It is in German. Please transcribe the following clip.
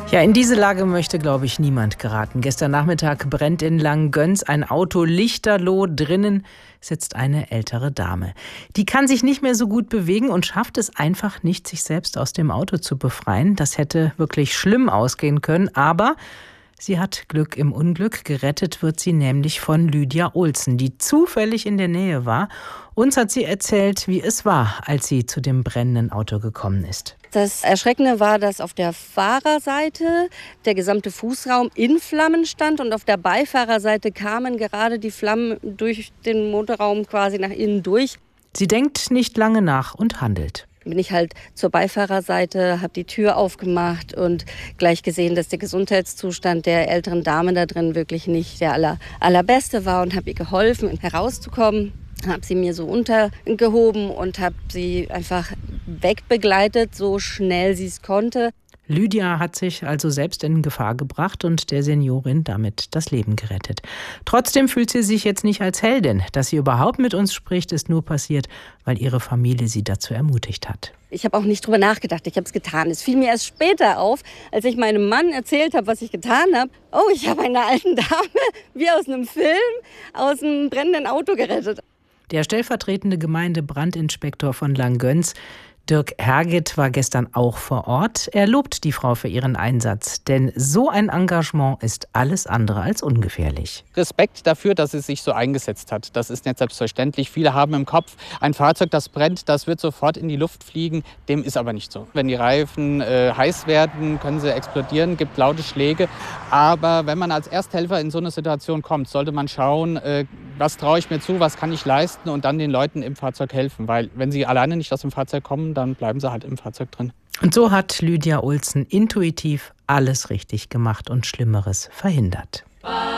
Ja, in diese Lage möchte, glaube ich, niemand geraten. Gestern Nachmittag brennt in Langgöns ein Auto lichterloh. Drinnen sitzt eine ältere Dame. Die kann sich nicht mehr so gut bewegen und schafft es einfach nicht, sich selbst aus dem Auto zu befreien. Das hätte wirklich schlimm ausgehen können, aber sie hat Glück im Unglück. Gerettet wird sie nämlich von Lydia Olsen, die zufällig in der Nähe war. Uns hat sie erzählt, wie es war, als sie zu dem brennenden Auto gekommen ist. Das Erschreckende war, dass auf der Fahrerseite der gesamte Fußraum in Flammen stand und auf der Beifahrerseite kamen gerade die Flammen durch den Motorraum quasi nach innen durch. Sie denkt nicht lange nach und handelt. Bin ich halt zur Beifahrerseite, habe die Tür aufgemacht und gleich gesehen, dass der Gesundheitszustand der älteren Dame da drin wirklich nicht der allerbeste war und habe ihr geholfen, herauszukommen. Habe sie mir so untergehoben und habe sie einfach wegbegleitet, so schnell sie es konnte. Lydia hat sich also selbst in Gefahr gebracht und der Seniorin damit das Leben gerettet. Trotzdem fühlt sie sich jetzt nicht als Heldin. Dass sie überhaupt mit uns spricht, ist nur passiert, weil ihre Familie sie dazu ermutigt hat. Ich habe auch nicht drüber nachgedacht, ich habe es getan. Es fiel mir erst später auf, als ich meinem Mann erzählt habe, was ich getan habe. Oh, ich habe eine alte Dame, wie aus einem Film, aus einem brennenden Auto gerettet. Der stellvertretende Gemeindebrandinspektor von Langgöns, Dirk Herget, war gestern auch vor Ort. Er lobt die Frau für ihren Einsatz, denn so ein Engagement ist alles andere als ungefährlich. Respekt dafür, dass sie sich so eingesetzt hat. Das ist nicht selbstverständlich. Viele haben im Kopf, ein Fahrzeug, das brennt, das wird sofort in die Luft fliegen. Dem ist aber nicht so. Wenn die Reifen heiß werden, können sie explodieren, gibt laute Schläge. Aber wenn man als Ersthelfer in so eine Situation kommt, sollte man schauen, was traue ich mir zu, was kann ich leisten und dann den Leuten im Fahrzeug helfen. Weil wenn sie alleine nicht aus dem Fahrzeug kommen, dann bleiben sie halt im Fahrzeug drin. Und so hat Lydia Olsen intuitiv alles richtig gemacht und Schlimmeres verhindert.